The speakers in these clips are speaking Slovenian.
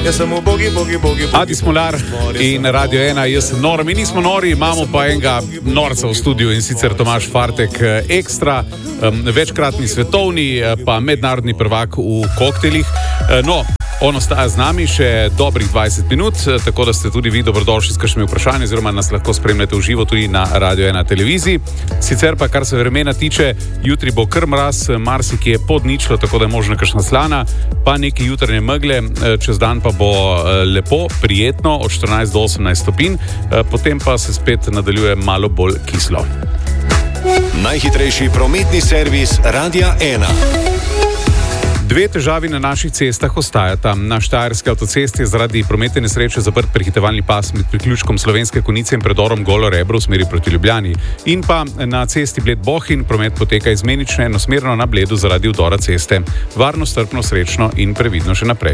Jaz sem v bogi. Adi Smolar in Radio 1, jaz sem nor. Mi nismo nori, imamo pa enega norca v studiu in sicer Tomaž Fartek Ekstra, večkratni svetovni pa mednarodni prvak v koktelih. No, on ostaja z nami še dobrih 20 minut, tako da ste tudi vi dobrodošli s kakšnimi vprašanji, oziroma nas lahko spremljate v živo tudi na Radio 1 televiziji. Sicer pa, kar se vremena tiče, jutri bo kar mraz, marsikje je pod ničlo, tako da je možno kakšna slana, pa neki jutranje megle, čez dan pa bo lepo, prijetno, od 14 do 18 stopinj, potem pa se spet nadaljuje malo bolj kislo. Najhitrejši prometni servis Radia 1. Dve težavi na naših cestah ostajata. Na Štajerski avtocesti je zaradi prometne nesreče zaprt prehitevalni pas med priključkom Slovenske Konjice in predorom Golo Rebro v smeri proti Ljubljani. In pa na cesti Bled-Bohinj promet poteka izmenično enosmerno na Bledu zaradi vdora ceste. Varno, strpno, srečno in previdno še naprej.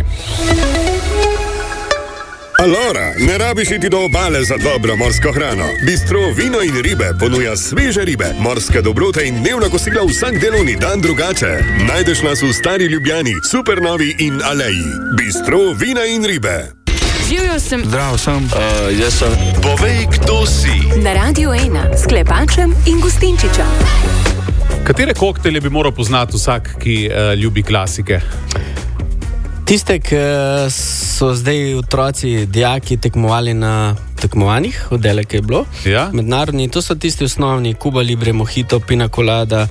Alora, ne rabiš iti do obale za dobro morsko hrano. Bistro Vino in ribe ponuja sveže ribe, morske dobrote in dnevna kosila vsak delovni dan drugače. Najdeš nas v Stari Ljubljani, Supernovi in Aleji. Bistro Vina in ribe. Živjo sem. Zdravo sem. Jaz sem. Povej, kdo si. Na Radio 1 s Klepačem in Gustinčičem. Katere koktelje bi moral poznati vsak, ki ljubi klasike? Tiste, ki so zdaj otroci, dijaki tekmovali na tekmovanjih, oddelek je bilo, ja? Mednarodni, to so tisti osnovni, Cuba Libre, Mojito, Pina Colada,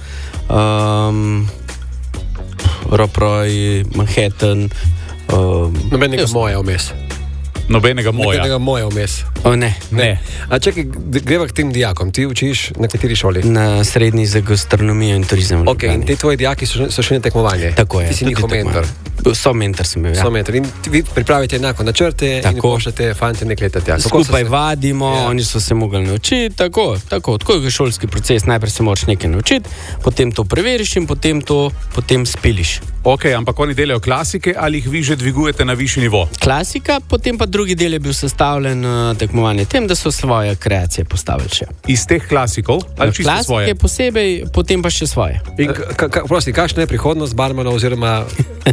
Roproj, Manhattan. Nobenega moja vmes. Nobenega moja vmes. O, ne. A čekaj, greva k tem dijakom. Ti učiš na kateri šoli? Na srednji za gastronomijo in turizem. Ok, in te tvoji dijaki so še na tekmovanje. Tako je. Ti si njihov mentor. So mentor sem bil, ja. So mentor. In vi pripravite enako načrte in pošljate fante nek leta tja. Skupaj vadimo, oni so se mogli naučiti, tako je šolski proces. Najprej se moraš nekaj naučiti, potem to preveriš in potem spiliš. Ok, ampak oni delajo klasike ali jih vi že dvigujete na višji nivo? Klasika, potem pa drugi del je bil sestavljen tekmovanje tem, da so svoje kreacije postavili še. Iz teh klasikov? Ali čisto svoje? Klasike posebej, potem pa še svoje. In prosti, kakšna je prihodnost barmanov oziroma...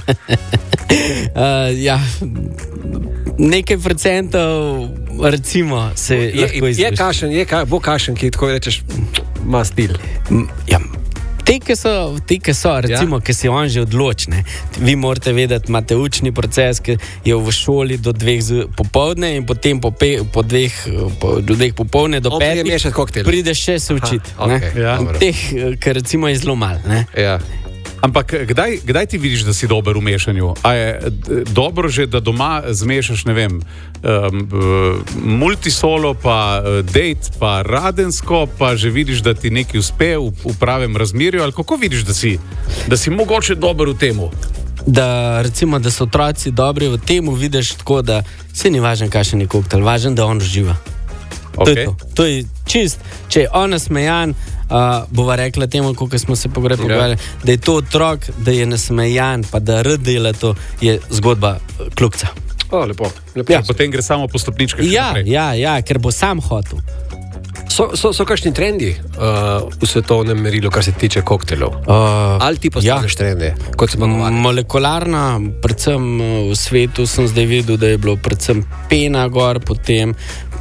Ja, nekaj procentov recimo se lahko izvrši. Bo kašen, ki tako rečeš, ima stil. Ja. Te, ki so, recimo, ki si on že odločne. Vi morate vedeti, imate učni proces, ki je v šoli do 2 popovdne in potem po 2 popovdne do 5 prideš še se učiti. Teh, ki recimo je zelo malo. Ja. Ampak kdaj ti vidiš, da si dober v mešanju? A je dobro že, da doma zmešaš, ne vem, multisolo, pa date, pa radensko, pa že vidiš, da ti nekaj uspe v pravem razmerju, ali kako vidiš, da si mogoče dober v temu? Da recimo, da so otroci dobri v temu, vidiš tako, da se ni važen, kakšen je koktel, važen, da on uživa. Okay. To je čist, če je on nasmejan, bova rekla temu, ko smo se pogovarjali, da je to otrok, da je nasmejan, pa da rad dela, to je zgodba kljukca. Lepo. Ja, potem gre samo po stopničkah. Ja, ker bo sam hotel. So kakšni trendi v svetovnem merilu, kar se tiče koktelov? Ali ti postavljaš trende, kot smo govorili? Molekularna, predvsem v svetu sem zdaj videl, da je bilo predvsem pena gor, potem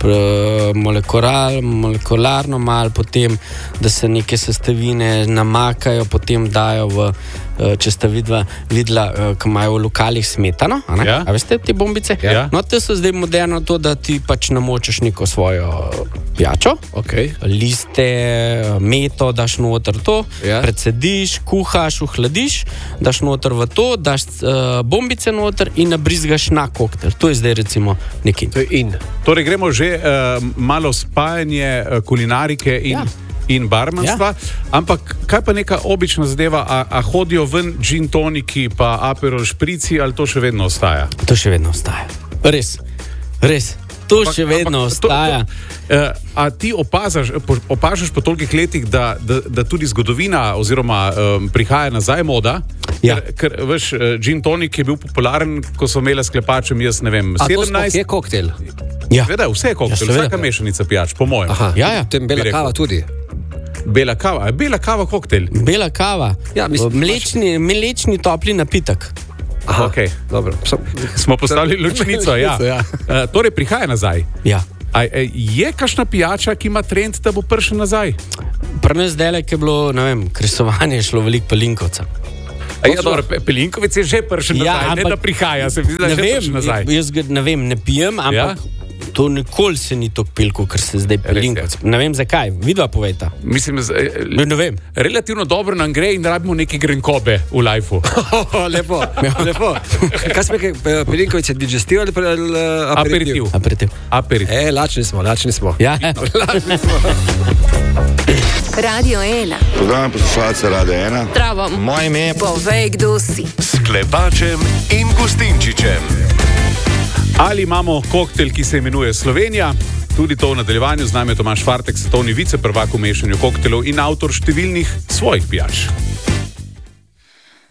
molekularno malo, potem da se neke sestavine namakajo, potem dajo v, če ste videla, ko imajo v lokalih smetano, a veste te bombice? Ja. No, te so zdaj moderno to, da ti pač namočiš neko svojo pijačo, liste, meto, daš noter to, predsediš, kuhaš, ohladiš, daš noter v to, daš bombice noter in nabrizgaš na koktel. To je zdaj recimo neki. To je in. Torej gremo že malo spajanje kulinarike in barmanstva, ampak kaj pa neka obična zadeva, a hodijo ven gin toniki pa Aperol šprici, ali to še vedno ostaja? To še vedno ostaja. Res. To še vedno ostaja. A ti opažaš po tolikih letih, da tudi zgodovina oziroma prihaja nazaj moda? Ja. Ker veš, gin tonik je bil popularen, ko so imeli s Klepačem, jaz ne vem, 17. A to je koktel? Ja. Veda, vse je koktel, vsaka mešanica pijač, po mojem. Aha, ja. Tem bela kava tudi. Bela kava, je bela kava koktel? Bela kava, ja, mlečni topli napitek. Aha, okay. Dobro. Smo postavili ločnico, ja. Torej, prihaja nazaj. Ja. Je kakšna pijača, ki ima trend, da bo prišel nazaj? Pri nas delek je bilo, ne vem, kresovanje, šlo veliko pelinkovca. Pelinkovec je že prišel nazaj, ne da prihaja, se mi zdi, da je že prišel nazaj. Jaz ga ne vem, ne pijem, ampak to nikoli se ni tako pilko, ker se zdaj pelinkovc. Ne vem zakaj, vidva povejta. Mislim, ne vem. Relativno dobro nam gre in rabimo neke grenkobe v lifeu. Lepo, lepo. Kaj smo rekli, pelinkovec je digestiv ali aperitiv? Aperitiv. Lačni smo. Ja. Lačni smo. Radio 1. Pozdravljam poslušalce Radio 1. Zdravo. Moje ime je Povej, kdo si. S Klepačem in Gustinčičem. Ali imamo koktel, ki se imenuje Slovenija? Tudi to v nadaljevanju. Z nami je Tomaž Fartek, svetovni viceprvak v mešanju koktelov in avtor številnih svojih pijač.